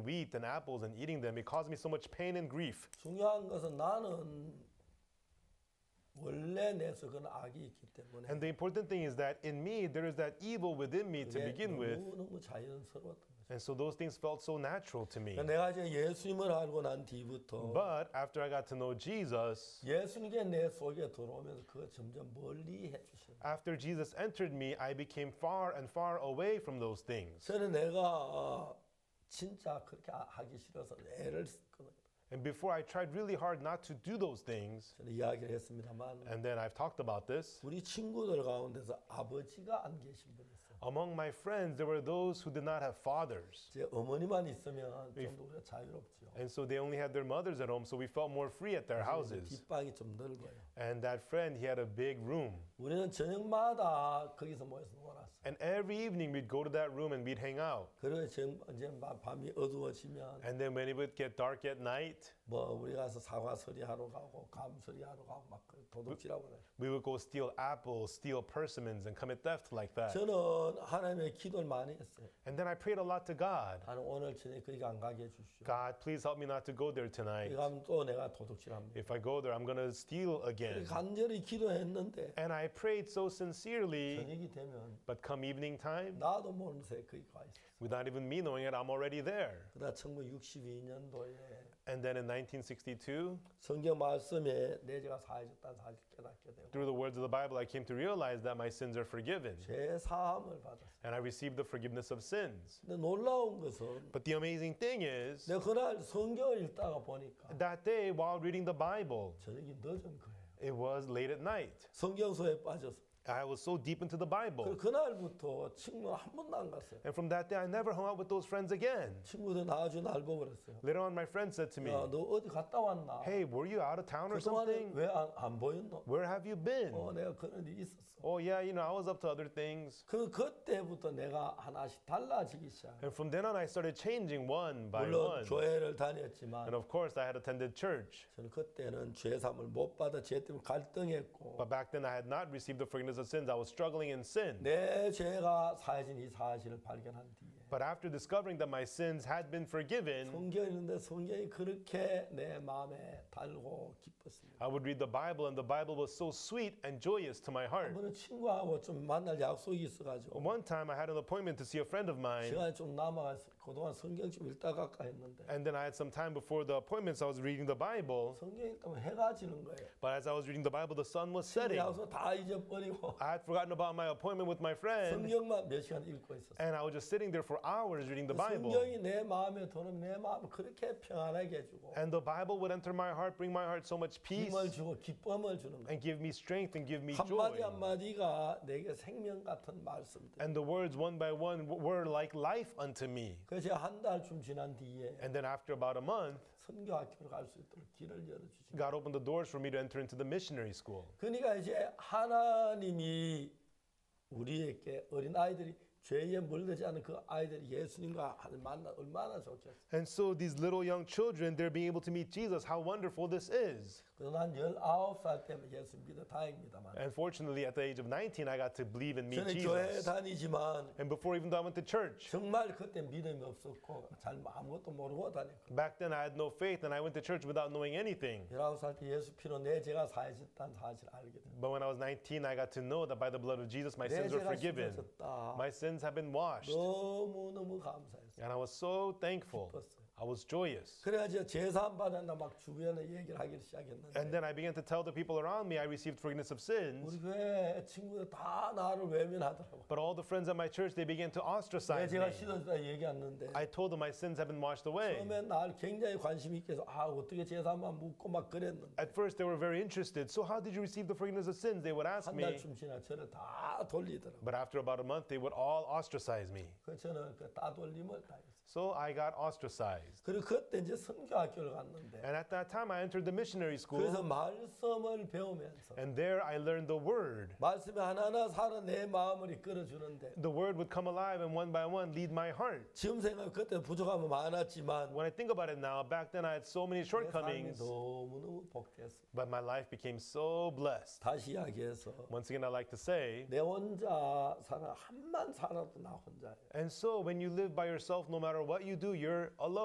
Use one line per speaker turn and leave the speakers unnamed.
wheat and apples and eating them, it caused me so much pain and grief.
중요한 것은 나는 원래 내 속에는 악이 있기 때문에
And the important thing is that in me, there is that evil within me to
그게
begin with.
너무 자연스러웠던 거죠.
And so those things felt so natural to me.
내가 이제 예수님을 알고 난 뒤부터
But after I got to know Jesus,
예수님께 내 속에 들어오면서 그거 점점 멀리 해주시는 거예요.
after Jesus entered me, I became far and far away from those things.
저는 내가 진짜 그렇게 하기 싫어서 애를 썼거든요.
And before I tried really hard not to do those things,
저는 이야기를 했습니다만
and then I've talked about this,
우리 친구들 가운데서 아버지가 안 계신 분이 있어요.
among my friends, there were those who did not have fathers.
제 어머니만 있으면 좀 더 우리가 자유롭죠.
And so they only had their mothers at home, so we felt more free at their houses.
뒷방이 좀 넓어요.
And that friend, he had a big room.
우리는 저녁마다 거기서 모여서 놀았어요.
And every evening we'd go to that room and we'd hang out.
그리고 이제 밤이 어두워지면
And then when it would get dark at night,
뭐 우리 가서 사과 서리하러 가고 감 서리하러 가고 막 도둑질하고 그래요.
we would go steal apples, steal persimmons, and commit theft like that.
저는 하나님의 기도를 많이 했어요.
And then I prayed a lot to God.
나는 오늘 저녁에 거기 안 가게 해주시오.
God, please help me not to go there tonight.
거기 가면 또 내가 도둑질합니다.
If I go there, I'm going to steal again.
간절히 기도했는데
And I prayed so sincerely,
저녁이 되면
but come evening time,
나도 모르는 새에 거기 가 있었어요.
without even me knowing it, I'm already there.
그러다 1962년도에
And then in 1962,
성경 말씀에 내 죄가 사해졌다는 사실을 깨닫게 되고
through the words of the Bible, I came to realize that my sins are forgiven.
죄 사함을 받았어요.
And I received the forgiveness of sins.
근데 놀라운 것은
But the amazing thing is,
내가 그날 성경을 읽다가 보니까
that day while reading the Bible,
저녁이 늦은 거예요.
it was late at night.
성경서에 빠져서
I was so deep into the Bible.
그날부터 친구는 한 번도 안 갔어요.
And from that day, I never hung out with those friends again.
친구들 나중에 날 보고 그랬어요.
Later on, my friend said to me,
야, 너 어디 갔다 왔나?
hey, were you out of town or
그동안에
something?
왜 안 보였노?
Where have you been?
내가 그런 일이 있었어.
Oh, yeah, I was up to other things.
그때부터 내가 하나씩 달라지기 시작해요.
And from then on, I started changing one by
물론
one.
교회를
And
다녔지만
of course, I had attended church.
저는 그때는 죄삼을 못 받아 죄 때문에 갈등했고
But back then, I had not received the forgiveness of sins. I was struggling in sin.
내 죄가 사해진 이 사실을 발견한 뒤에
But after discovering that my sins had been forgiven,
성경이 있는데 성경이 그렇게 내 마음에 달고 기뻤습니다.
I would read the Bible, and the Bible was so sweet and joyous to my heart.
한번은 친구하고 좀 만날 약속이 있어가지고
One time, I had an appointment to see a friend of mine,
시간이 좀 남아서 그동안 성경 좀 읽다 갈까 했는데
and then I had some time before the appointment, so I was reading the Bible.
성경 읽다면 해가 지는 거예요.
But as I was reading the Bible, the sun was setting.
약속 다 잊어버리고
I had forgotten about my appointment with my friend,
성경만 몇 시간 읽고 있었어요.
and I was just sitting there for hours reading the Bible.
성경이 내 마음에 들어오면 내 마음을 그렇게 평안하게 해주고
And the Bible would enter my heart, bring my heart so much peace,
힘을 주고 기쁨을 주는 거예요.
and give me strength and give me
한마디
joy.
한마디가 내게 생명 같은 말씀들.
And the words one by one were like life unto me.
그래서 한 달쯤 지난 뒤에
And then after about a month,
선교학교를 갈 수 있도록 길을 열어주시고
God opened the doors for me to enter into the missionary school.
그러니까 이제 하나님이 우리에게 어린 아이들이 죄에 물들지 않은 그 아이들이 예수님과 하는 만나 얼마나 좋겠어요.
And so these little young children, they're being able to meet Jesus. How wonderful this is.
그래서 난 19살 때면 예수 믿어 다행입니다만
And fortunately, at the age of 19, I got to believe and meet
저는 교회에
Jesus.
다니지만
And before even though I went to church,
정말 그때 믿음이 없었고 잘 아무것도 모르고 다녔거든요.
back then I had no faith and I went to church without knowing anything.
19살 때 예수 피로 내 죄가 사해졌다는 사실을 알게 됐어요.
But when I was 19, I got to know that by the blood of Jesus, my
내
sins were
죄가
forgiven.
씻어졌다.
My sins have been washed.
너무너무 감사했어요.
And I was so thankful.
기뻤어요.
I was joyous.
그래가지고 제사함 받았나 막 주변에 얘기를 하기 시작했는데
And then I began to tell the people around me I received forgiveness of sins.
우리 교회 친구들 다 나를 외면하더라고.
But all the friends at my church, they began to
내
ostracize
죄가
me.
씻어졌다 얘기했는데
I told them my sins have been washed away.
처음에 날 굉장히 관심 있게 해서 어떻게 제사함만 묻고 막 그랬는데
At first, they were very interested. So how did you receive the forgiveness of sins? They would ask
한
me.
달쯤 지나 저를 다 돌리더라고.
But after about a month, they would all ostracize me.
그래서 저는 그 따돌림을 당했어요.
So I got ostracized.
그리고 그때 이제 선교학교를 갔는데
And at that time, I entered the missionary
그래서
school.
말씀을 배우면서
And there I learned the word.
말씀이 하나하나 살아 내 마음을 이끌어주는데
The word would come alive and one by one lead my heart.
지금 생각 그때 부족함은 많았지만
When I think about it now, back then I had so many
내 삶이
shortcomings,
너무너무 복됐어.
but my life became so blessed.
다시 이야기해서
Once again, I like to say,
내 혼자 살아 한만 살아도 나 혼자예요.
and so when you live by yourself, no matter what you do, you're alone.